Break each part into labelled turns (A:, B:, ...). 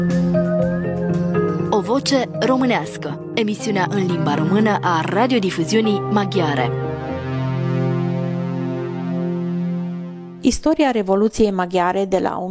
A: O voce românească, emisiunea în limba română a radiodifuziunii maghiare.
B: Istoria Revoluției Maghiare de la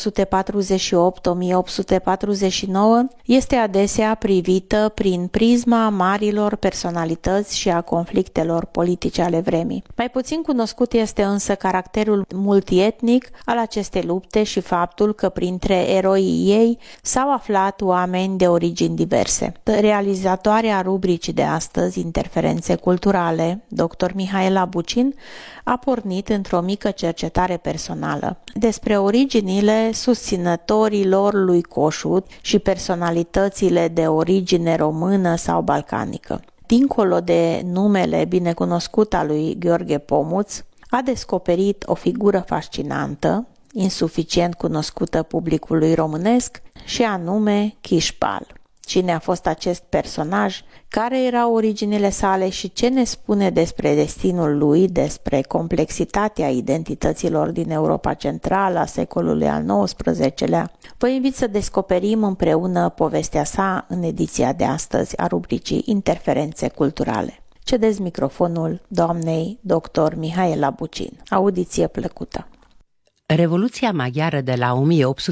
B: 1848-1849 este adesea privită prin prisma marilor personalități și a conflictelor politice ale vremii. Mai puțin cunoscut este însă caracterul multietnic al acestei lupte și faptul că printre eroii ei s-au aflat oameni de origini diverse. Realizatoarea rubricii de astăzi, Interferențe culturale, dr. Mihaela Bucin, a pornit într-o mică cercetare personală despre originile susținătorilor lui Coșut și personalitățile de origine română sau balcanică. Dincolo de numele binecunoscut al lui Gheorghe Pomuț, a descoperit o figură fascinantă, insuficient cunoscută publicului românesc, și anume Chișpal. Cine a fost acest personaj, care erau originile sale și ce ne spune despre destinul lui, despre complexitatea identităților din Europa Centrală a secolului al XIX-lea. Vă invit să descoperim împreună povestea sa în ediția de astăzi a rubricii Interferențe culturale. Cedez microfonul doamnei dr. Mihaela Bucin. Audiție plăcută!
C: Revoluția maghiară de la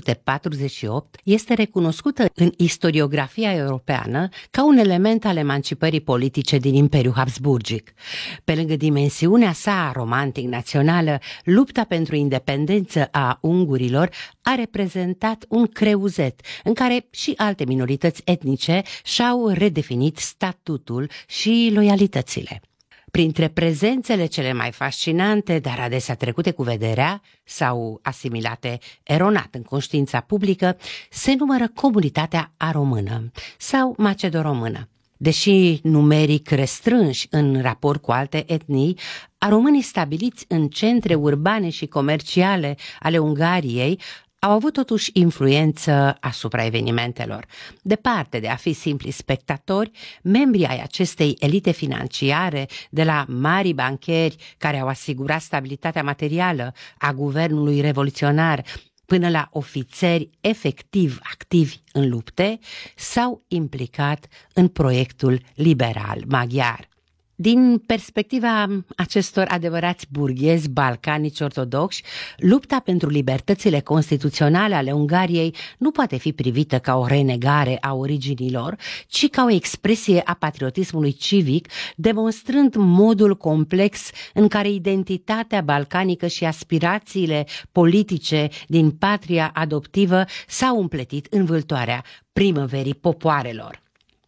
C: 1848 este recunoscută în istoriografia europeană ca un element al emancipării politice din Imperiul Habsburgic. Pe lângă dimensiunea sa romantic-națională, lupta pentru independență a ungurilor a reprezentat un creuzet în care și alte minorități etnice și-au redefinit statutul și loialitățile. Printre prezențele cele mai fascinante, dar adesea trecute cu vederea sau asimilate eronat în conștiința publică, se numără comunitatea aromână sau macedoromână. Deși numeric restrânși în raport cu alte etnii, aromânii stabiliți în centre urbane și comerciale ale Ungariei au avut totuși influență asupra evenimentelor. Departe de a fi simpli spectatori, membrii ai acestei elite financiare, de la mari bancheri care au asigurat stabilitatea materială a guvernului revoluționar, până la ofițeri efectiv activi în lupte, s-au implicat în proiectul liberal maghiar. Din perspectiva acestor adevărați burghezi balcanici ortodoxi, lupta pentru libertățile constituționale ale Ungariei nu poate fi privită ca o renegare a originilor, ci ca o expresie a patriotismului civic, demonstrând modul complex în care identitatea balcanică și aspirațiile politice din patria adoptivă s-au împletit în vâltoarea primăverii popoarelor.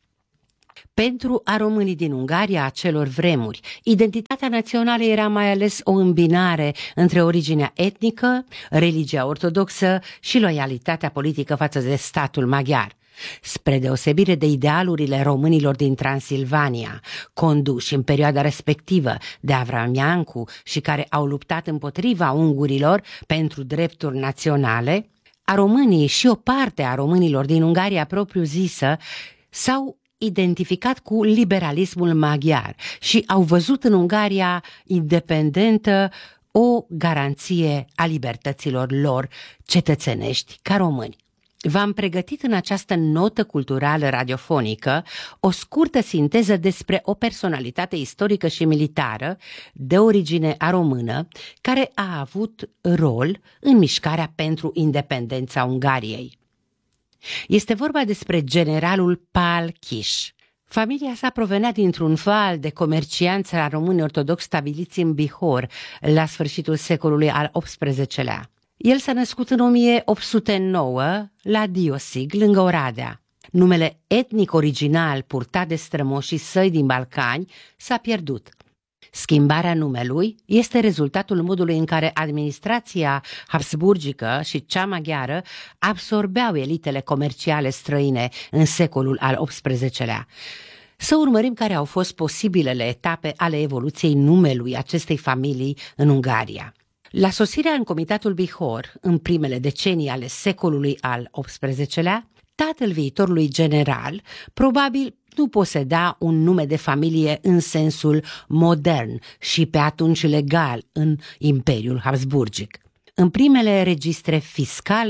C: Pentru românii din Ungaria acelor vremuri, identitatea națională era mai ales o îmbinare între originea etnică, religia ortodoxă și loialitatea politică față de statul maghiar. Spre deosebire de idealurile românilor din Transilvania, conduși în perioada respectivă de Avram Iancu și care au luptat împotriva ungurilor pentru drepturi naționale, românii și o parte a românilor din Ungaria propriu-zisă s-au identificat cu liberalismul maghiar și au văzut în Ungaria independentă o garanție a libertăților lor cetățenești ca români. V-am pregătit în această notă culturală radiofonică o scurtă sinteză despre o personalitate istorică și militară de origine română care a avut rol în mișcarea pentru independența Ungariei. Este vorba despre generalul Pál Kiss. Familia sa provenea dintr-un val de comercianți români ortodoxi stabiliți în Bihor la sfârșitul secolului al XVIII-lea. El s-a născut în 1809 la Diosig, lângă Oradea. Numele etnic original purtat de strămoșii săi din Balcani s-a pierdut. Schimbarea numelui este rezultatul modului în care administrația habsburgică și cea maghiară absorbeau elitele comerciale străine în secolul al XVIII-lea. Să urmărim care au fost posibilele etape ale evoluției numelui acestei familii în Ungaria. La sosirea în Comitatul Bihor, în primele decenii ale secolului al XVIII-lea, tatăl viitorului general probabil nu poseda un nume de familie în sensul modern și pe atunci legal în Imperiul Habsburgic. În primele registre fiscale,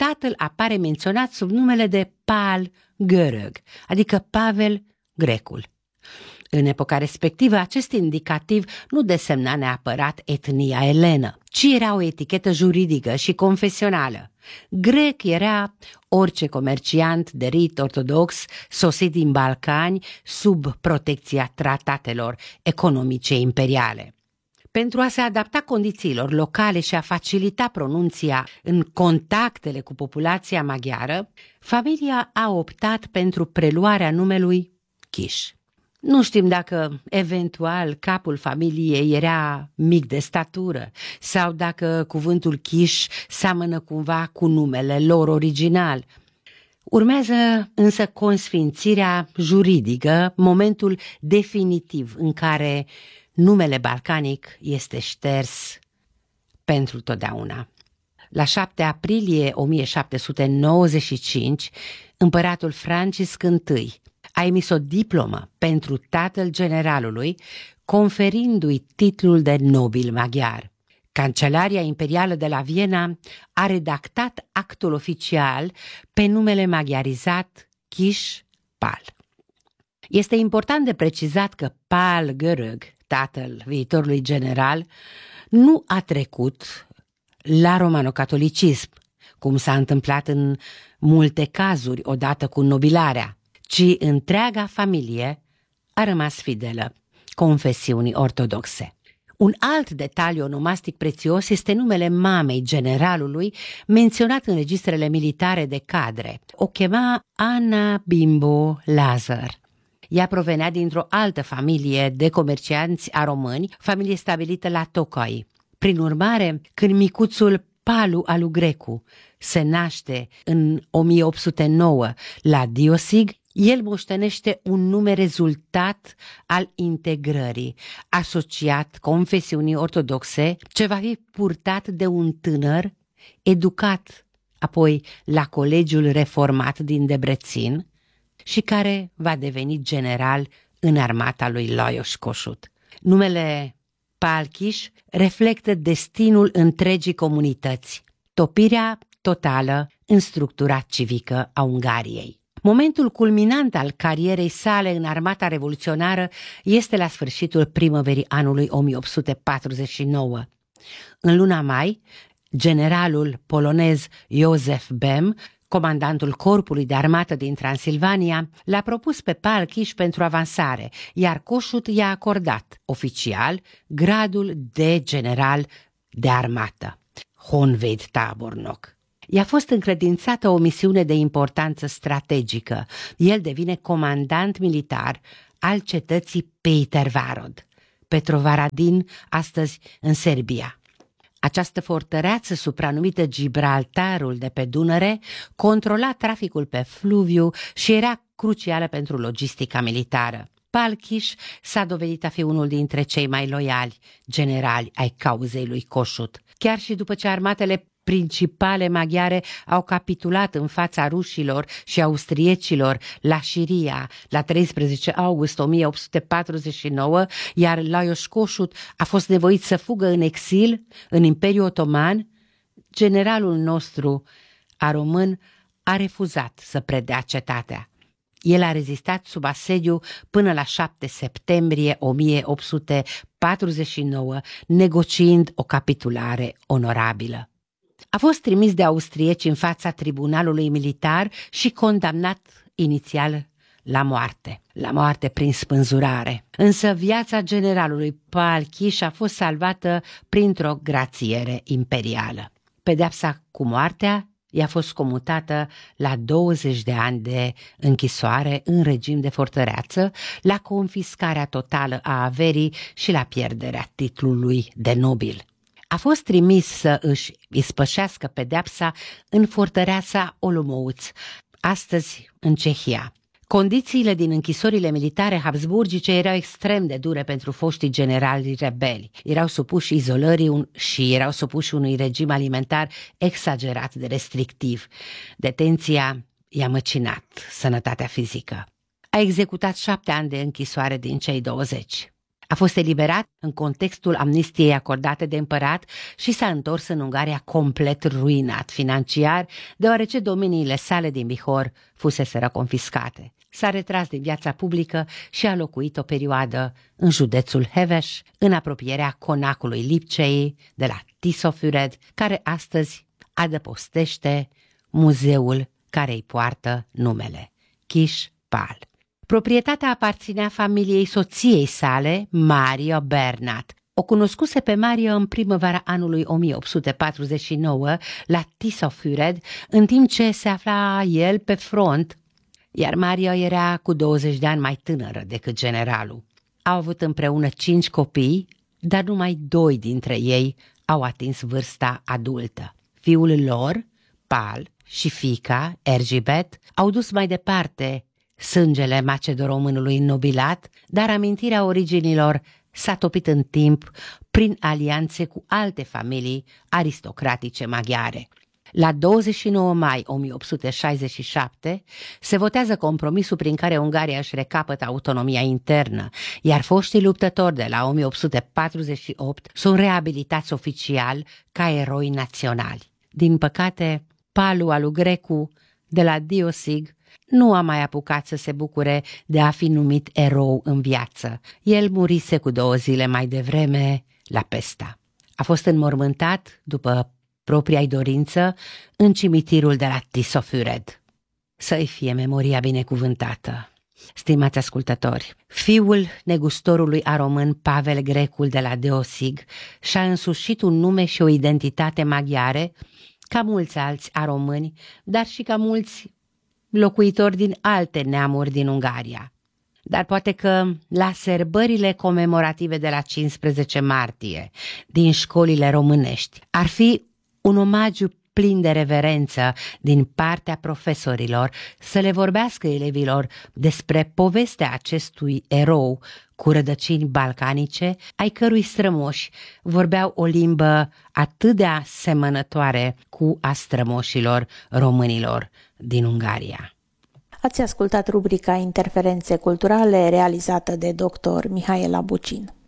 C: tatăl apare menționat sub numele de Pál Görög, adică Pavel Grecul. În epoca respectivă, acest indicativ nu desemna neapărat etnia elenă, ci era o etichetă juridică și confesională. Grec era orice comerciant de rit ortodox sosit din Balcani sub protecția tratatelor economice imperiale. Pentru a se adapta condițiilor locale și a facilita pronunția în contactele cu populația maghiară, familia a optat pentru preluarea numelui Kiss. Nu știm dacă, eventual, capul familiei era mic de statură sau dacă cuvântul Kiss seamănă cumva cu numele lor original. Urmează însă consfințirea juridică, momentul definitiv în care numele balcanic este șters pentru totdeauna. La 7 aprilie 1795, împăratul Francisc I a emis o diplomă pentru tatăl generalului, conferindu-i titlul de nobil maghiar. Cancelaria imperială de la Viena a redactat actul oficial pe numele maghiarizat Kiss Pál. Este important de precizat că Pál Görög, tatăl viitorului general, nu a trecut la romano-catolicism, cum s-a întâmplat în multe cazuri odată cu nobilarea, ci întreaga familie a rămas fidelă confesiunii ortodoxe. Un alt detaliu onomastic prețios este numele mamei generalului menționat în registrele militare de cadre. O chema Ana Bimbo Lazar. Ea provenea dintr-o altă familie de comercianți români, familie stabilită la Tocai. Prin urmare, când micuțul Palu alu Grecu se naște în 1809 la Diosig, el moștenește un nume rezultat al integrării, asociat confesiunii ortodoxe, ce va fi purtat de un tânăr educat apoi la Colegiul Reformat din Debrețin și care va deveni general în armata lui Lajos Kossuth. Numele Pál Kiss reflectă destinul întregii comunități, topirea totală în structura civică a Ungariei. Momentul culminant al carierei sale în armata revoluționară este la sfârșitul primăverii anului 1849. În luna mai, generalul polonez Józef Bem, comandantul corpului de armată din Transilvania, l-a propus pe Pál Kiss pentru avansare, iar Kossuth i-a acordat, oficial, gradul de general de armată, honvédtábornok. I-a fost încredințată o misiune de importanță strategică. El devine comandant militar al cetății Petervárad, Petrovaradin, astăzi în Serbia. Această fortăreață, supranumită Gibraltarul de pe Dunăre, controla traficul pe fluviu și era crucială pentru logistica militară. Pál Kiss s-a dovedit a fi unul dintre cei mai loiali generali ai cauzei lui Kossuth. Chiar și după ce armatele principale maghiare au capitulat în fața rușilor și austriecilor la Șiria la 13 august 1849, iar Lajos Kossuth a fost nevoit să fugă în exil în Imperiul Otoman, generalul nostru român a refuzat să predea cetatea. El a rezistat sub asediu până la 7 septembrie 1849, negociind o capitulare onorabilă. A fost trimis de austrieci în fața tribunalului militar și condamnat inițial la moarte prin spânzurare. Însă viața generalului Pál Kiss a fost salvată printr-o grațiere imperială. Pedeapsa cu moartea i-a fost comutată la 20 de ani de închisoare în regim de fortăreață, la confiscarea totală a averii și la pierderea titlului de nobil. A fost trimis să își ispășească pedeapsa în fortăreața Olomouț, astăzi în Cehia. Condițiile din închisorile militare habsburgice erau extrem de dure pentru foștii generali rebeli. Erau supuși izolării și erau supuși unui regim alimentar exagerat de restrictiv. Detenția i-a măcinat sănătatea fizică. A executat 7 ani de închisoare din cei 20. A fost eliberat în contextul amnistiei acordate de împărat și s-a întors în Ungaria complet ruinat financiar, deoarece domeniile sale din Bihor fuseseră confiscate. S-a retras din viața publică și a locuit o perioadă în județul Heves, în apropierea conacului Lipcei de la Tiszofüred, care astăzi adăpostește muzeul care îi poartă numele, Kis Pál. Proprietatea aparținea familiei soției sale, Maria Bernat. O cunoscuse pe Maria în primăvara anului 1849 la Tiszofüred, în timp ce se afla el pe front, iar Maria era cu 20 de ani mai tânără decât generalul. Au avut împreună 5 copii, dar numai 2 dintre ei au atins vârsta adultă. Fiul lor, Pál, și fiica, Erzsébet, au dus mai departe sângele macedoromânului înnobilat, dar amintirea originilor s-a topit în timp prin alianțe cu alte familii aristocratice maghiare. La 29 mai 1867 se votează compromisul prin care Ungaria își recapătă autonomia internă, iar foștii luptători de la 1848 sunt reabilitați oficial ca eroi naționali. Din păcate, Palu alu Grecu de la Diosig nu a mai apucat să se bucure de a fi numit erou în viață. El murise cu 2 zile mai devreme la Pesta. A fost înmormântat, după propria-i dorință, în cimitirul de la Tiszofüred. Să-i fie memoria binecuvântată. Stimați ascultători, fiul negustorului aromân Pavel Grecul de la Deosig și-a însușit un nume și o identitate maghiare, ca mulți alți aromâni, dar și ca mulți locuitori din alte neamuri din Ungaria. Dar poate că la sărbările comemorative de la 15 martie din școlile românești ar fi un omagiu plin de reverență din partea profesorilor să le vorbească elevilor despre povestea acestui erou cu rădăcini balcanice, ai cărui strămoși vorbeau o limbă atât de asemănătoare cu a strămoșilor românilor din Ungaria.
B: Ați ascultat rubrica Interferențe culturale realizată de dr. Mihaela Bucin.